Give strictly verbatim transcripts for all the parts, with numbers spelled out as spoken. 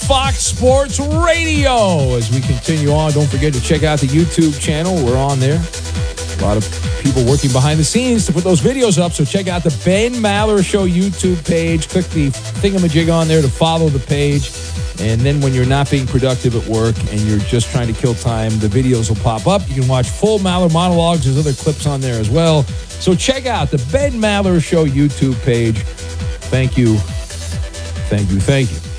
Fox Sports Radio. As we continue on, don't forget to check out the YouTube channel. We're on there. A lot of people working behind the scenes to put those videos up, so check out the Ben Maller Show YouTube page. Click the thingamajig on there to follow the page. And then when you're not being productive at work and you're just trying to kill time, the videos will pop up. You can watch full Maller monologues. There's other clips on there as well. So check out the Ben Maller Show YouTube page. Thank you. Thank you. Thank you.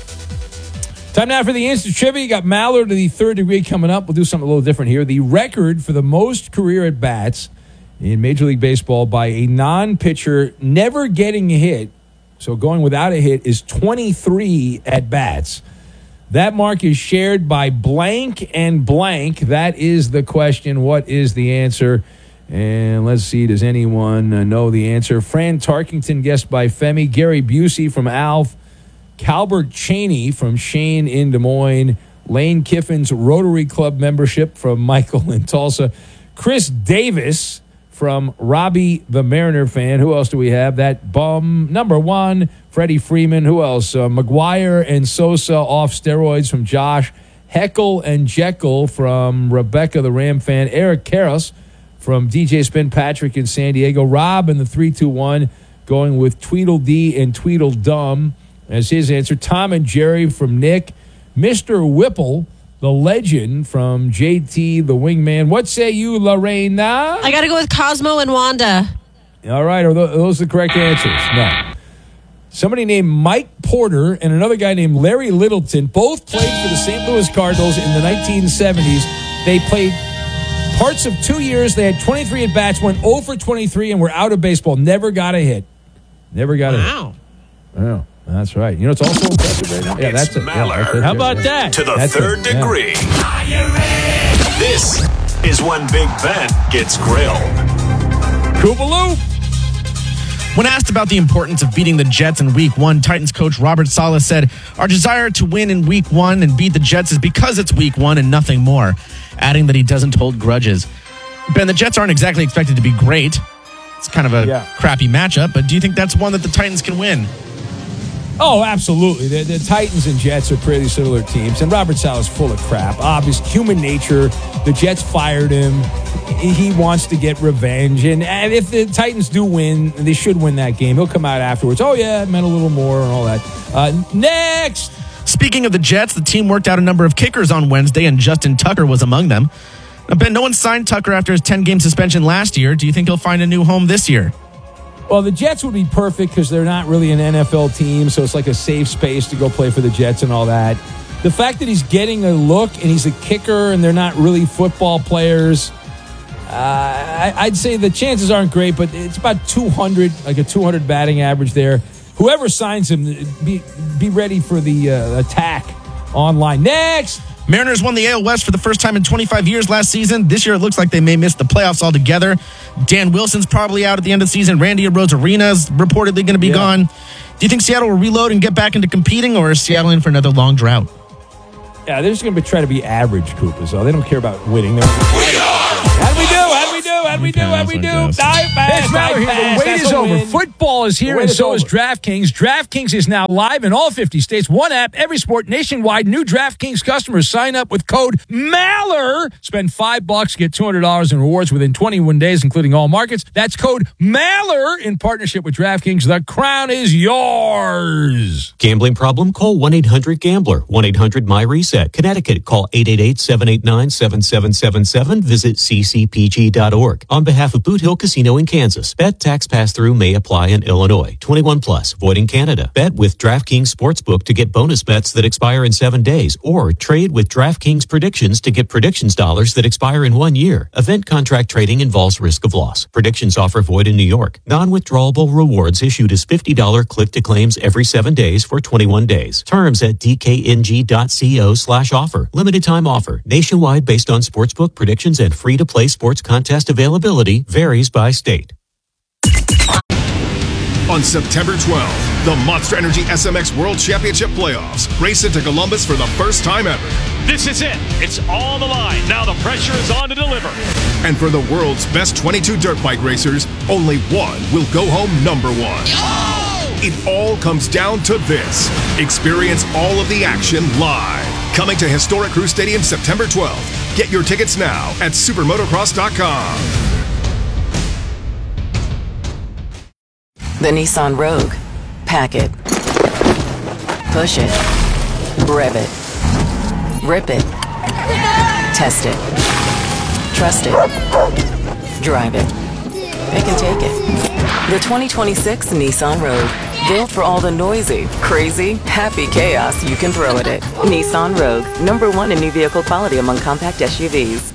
Time now for the instant trivia. You got Maller to the third degree coming up. We'll do something a little different here. The record for the most career at-bats in Major League Baseball by a non-pitcher never getting a hit, so going without a hit, is twenty-three at-bats. That mark is shared by blank and blank. That is the question. What is the answer? And let's see, does anyone uh, know the answer? Fran Tarkington, guessed by Femi. Gary Busey from Alf. Calbert Cheney from Shane in Des Moines. Lane Kiffin's Rotary Club membership from Michael in Tulsa. Chris Davis from Robbie the Mariner fan. Who else do we have? That bum. Number one, Freddie Freeman. Who else? Uh, McGuire and Sosa off steroids from Josh. Heckle and Jekyll from Rebecca the Ram fan. Eric Karras from D J Spin Patrick in San Diego. Rob in the three two one going with Tweedledee and Tweedledum as his answer. Tom and Jerry from Nick. Mister Whipple, the legend, from J T, the wingman. What say you, Lorena? I got to go with Cosmo and Wanda. All right. Are those the correct answers? No. Somebody named Mike Porter and another guy named Larry Littleton both played for the Saint Louis Cardinals in the nineteen seventies. They played parts of two years. They had twenty-three at-bats, went oh for twenty-three, and were out of baseball. Never got a hit. Never got wow. a hit. Wow. That's right. You know, it's also impressive right now. Yeah, it's that's it. Maller. Yeah, that's How about that? To the that's third it. degree. Yeah. This is when Big Ben gets grilled. Koopaloo. When asked about the importance of beating the Jets in Week One, Titans coach Robert Saleh said, "Our desire to win in Week One and beat the Jets is because it's Week One and nothing more," adding that he doesn't hold grudges. Ben, the Jets aren't exactly expected to be great. It's kind of a yeah. crappy matchup, but do you think that's one that the Titans can win? Oh, absolutely. The, the Titans and Jets are pretty similar teams, and Robert Saleh's full of crap. Obvious human nature. The Jets fired him. He wants to get revenge, and, and if the Titans do win, they should win that game. He'll come out afterwards. Oh, yeah, it meant a little more and all that. Uh, next! Speaking of the Jets, the team worked out a number of kickers on Wednesday, and Justin Tucker was among them. Now, Ben, no one signed Tucker after his ten-game suspension last year. Do you think he'll find a new home this year? Well, the Jets would be perfect because they're not really an N F L team, so it's like a safe space to go play for the Jets and all that. The fact that he's getting a look and he's a kicker and they're not really football players, uh, I, I'd say the chances aren't great, but it's about two hundred, like a two hundred batting average there. Whoever signs him, be, be ready for the uh, attack online. Next! Mariners won the A L West for the first time in twenty-five years last season. This year, it looks like they may miss the playoffs altogether. Dan Wilson's probably out at the end of the season. Randy Arozarena's reportedly going to be yeah. gone. Do you think Seattle will reload and get back into competing, or is Seattle in for another long drought? Yeah, they're just going to try to be average, Cooper, so they don't care about winning. How'd we do? How'd we do? How'd we do? How'd we do? Dive pass, dive pass. The wait is over. Win. Football is here, and so is DraftKings. DraftKings is now live in all fifty states. One app, every sport, nationwide. New DraftKings customers sign up with code MALLER. Spend five bucks, get two hundred dollars in rewards within twenty-one days, including all markets. That's code MALLER in partnership with DraftKings. The crown is yours. Gambling problem? Call one eight hundred gambler. one eight hundred my reset. Connecticut, call eight eight eight, seven eight nine, seven seven seven seven. Visit c c p g dot org. On behalf of Boot Hill Casino in Kansas, bet tax pass-through may apply in Illinois. twenty-one plus, void in Canada. Bet with DraftKings Sportsbook to get bonus bets that expire in seven days, or trade with DraftKings Predictions to get predictions dollars that expire in one year. Event contract trading involves risk of loss. Predictions offer void in New York. Non-withdrawable rewards issued as fifty dollars click-to-claims every seven days for twenty-one days. Terms at d k n g dot co slash offer. Limited time offer. Nationwide based on sportsbook predictions and free-to-play sports contest availability varies by state. On September twelfth, the Monster Energy S M X World Championship Playoffs race into Columbus for the first time ever. This is it. It's all the line. Now the pressure is on to deliver. And for the world's best twenty-two dirt bike racers, only one will go home number one. Oh! It all comes down to this. Experience all of the action live. Coming to Historic Crew Stadium September twelfth. Get your tickets now at supermotocross dot com. The Nissan Rogue. Pack it. Push it. Rev it. Rip it. Test it. Trust it. Drive it. Pick and take it. The twenty twenty-six Nissan Rogue. Built for all the noisy, crazy, happy chaos you can throw at it. Nissan Rogue. Number one in new vehicle quality among compact S U Vs.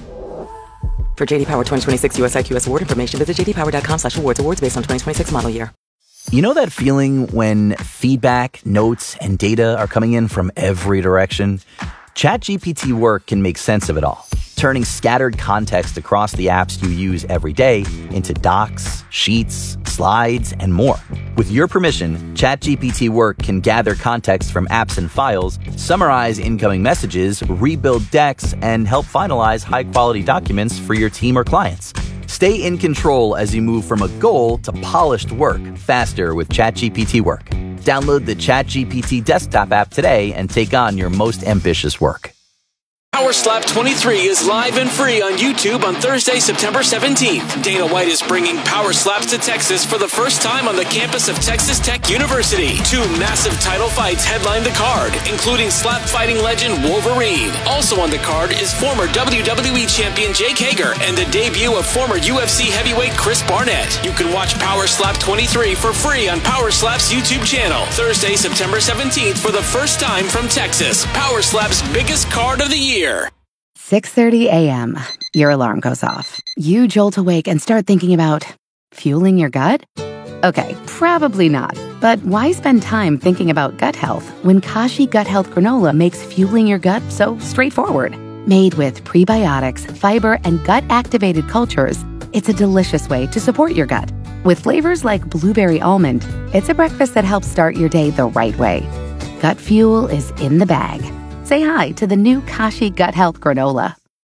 For J D Power twenty twenty-six U S I Q S award information, visit j d power dot com slash awards. Awards based on twenty twenty-six model year. You know that feeling when feedback, notes, and data are coming in from every direction? ChatGPT Work can make sense of it all, turning scattered context across the apps you use every day into docs, sheets, slides, and more. With your permission, ChatGPT Work can gather context from apps and files, summarize incoming messages, rebuild decks, and help finalize high-quality documents for your team or clients. Stay in control as you move from a goal to polished work faster with ChatGPT Work. Download the ChatGPT desktop app today and take on your most ambitious work. Power Slap twenty-three is live and free on YouTube on Thursday, September seventeenth. Dana White is bringing Power Slaps to Texas for the first time on the campus of Texas Tech University. Two massive title fights headline the card, including slap fighting legend Wolverine. Also on the card is former W W E champion Jake Hager and the debut of former U F C heavyweight Chris Barnett. You can watch Power Slap twenty-three for free on Power Slap's YouTube channel. Thursday, September seventeenth for the first time from Texas. Power Slap's biggest card of the year. six thirty a.m. Your alarm goes off. You jolt awake and start thinking about fueling your gut? Okay, probably not. But why spend time thinking about gut health when Kashi Gut Health Granola makes fueling your gut so straightforward? Made with prebiotics, fiber, and gut-activated cultures, it's a delicious way to support your gut. With flavors like blueberry almond, it's a breakfast that helps start your day the right way. Gut fuel is in the bag. Say hi to the new Kashi Gut Health Granola.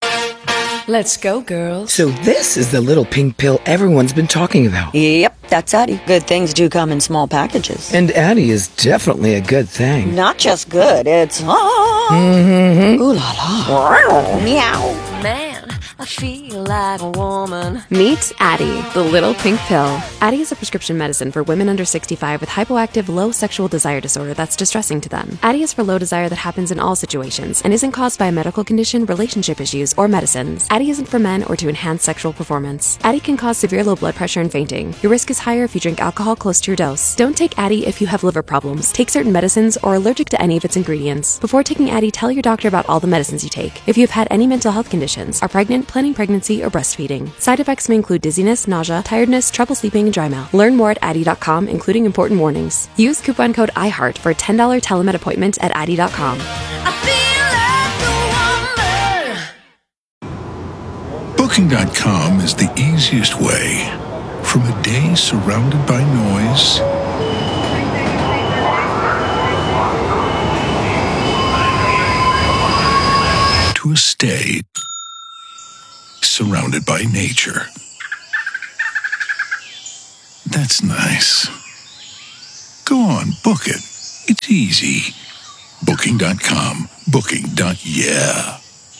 Let's go, girls. So this is the little pink pill everyone's been talking about. Yep, that's Addie. Good things do come in small packages. And Addie is definitely a good thing. Not just good, it's... Ah, mm-hmm. Ooh la la. Meow. Man, I feel like a woman. Meet Addie, the little pink pill. Addie is a prescription medicine for women under sixty-five with hypoactive low sexual desire disorder that's distressing to them. Addie is for low desire that happens in all situations and isn't caused by a medical condition, relationship issues, or medicines. Addie isn't for men or to enhance sexual performance. Addie can cause severe low blood pressure and fainting. Your risk is higher if you drink alcohol close to your dose. Don't take Addie if you have liver problems, take certain medicines, or are allergic to any of its ingredients. Before taking Addie, tell your doctor about all the medicines you take. If you have had any mental health conditions, are pregnant, planning pregnancy, or breastfeeding. Side effects may include dizziness, nausea, tiredness, trouble sleeping, and dry mouth. Learn more at Addie dot com, including important warnings. Use coupon code iHeart for a ten dollars telemed appointment at Addie dot com. Booking dot com is the easiest way from a day surrounded by noise to a stay surrounded by nature. That's nice. Go on, book it. It's easy. Booking dot com. Booking. Yeah.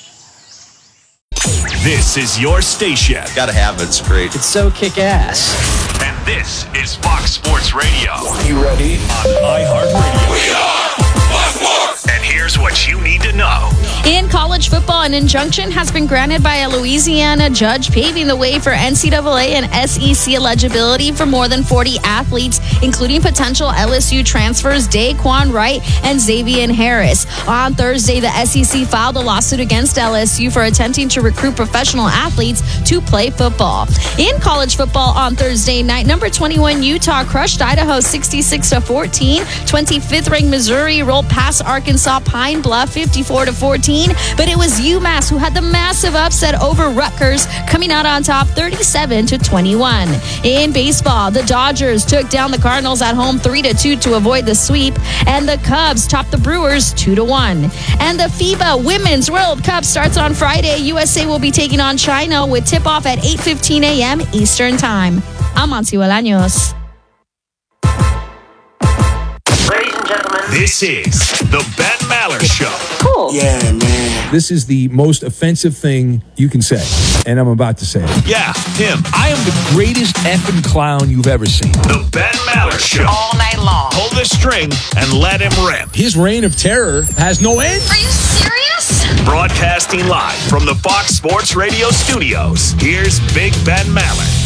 This is your station. Gotta have it. It's great. It's so kick-ass. And this is Fox Sports Radio. You ready? On iHeartRadio. We are Fox Sports. And here's what you need to know. In college football, an injunction has been granted by a Louisiana judge, paving the way for N C double A and S E C eligibility for more than forty athletes, including potential L S U transfers Daquan Wright and Xavier Harris. On Thursday, the S E C filed a lawsuit against L S U for attempting to recruit professional athletes to play football. In college football on Thursday night, number twenty-one Utah crushed Idaho sixty-six to fourteen. twenty-fifth ranked Missouri rolled past Arkansas Pine Bluff fifty-four to fourteen. But it was UMass who had the massive upset over Rutgers, coming out on top thirty-seven to twenty-one. In baseball, the Dodgers took down the Cardinals at home three to two to avoid the sweep, and the Cubs topped the Brewers two to one. And the FIBA Women's World Cup starts on Friday. U S A will be taking on China with tip-off at eight fifteen a.m. Eastern Time. I'm Monty Bolaños. This is the Ben Maller Show. Cool. Yeah, man. This is the most offensive thing you can say, and I'm about to say it. Yeah, him. I am the greatest effing clown you've ever seen. The Ben Maller Show. All night long. Pull the string and let him rip. His reign of terror has no end. Are you serious? Broadcasting live from the Fox Sports Radio studios, here's Big Ben Maller.